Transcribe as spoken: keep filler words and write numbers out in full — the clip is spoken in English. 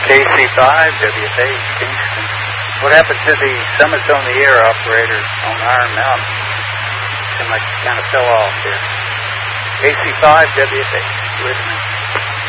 K C five, W F H, Kingston. What happened to the Summits on the Air operator on Iron Mountain? Seemed like it kind of fell off there. K C five, W F H, listening.